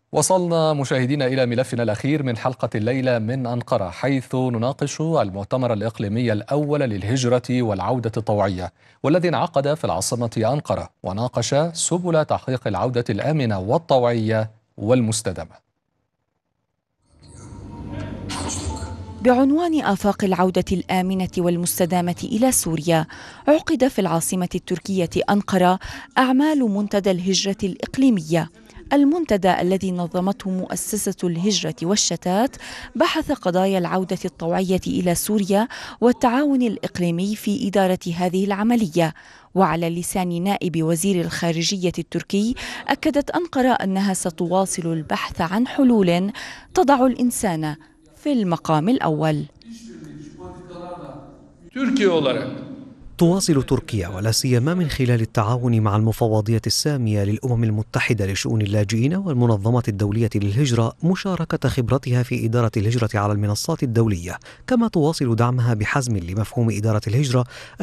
وصلنا مشاهدينا إلى ملفنا الأخير من حلقة الليلة من أنقرة، حيث نناقش المؤتمر الإقليمي الأول للهجرة والعودة الطوعية، والذي انعقد في العاصمة أنقرة، وناقش سبل تحقيق العودة الآمنة والطوعية والمستدامة. بعنوان آفاق العودة الآمنة والمستدامة إلى سوريا، عقد في العاصمة التركية أنقرة أعمال منتدى الهجرة الإقليمية. المنتدى الذي نظمته مؤسسة الهجرة والشتات بحث قضايا العودة الطوعية إلى سوريا والتعاون الإقليمي في إدارة هذه العملية. وعلى لسان نائب وزير الخارجية التركي، أكدت أنقرة أنها ستواصل البحث عن حلول تضع الإنسان في المقام الأول. تواصل تركيا ولا سيما من خلال التعاون مع المفوضية السامية للأمم المتحدة لشؤون اللاجئين والمنظمة الدولية للهجرة مشاركة خبرتها في إدارة الهجرة على المنصات الدولية، كما تواصل دعمها بحزم لمفهوم إدارة الهجرة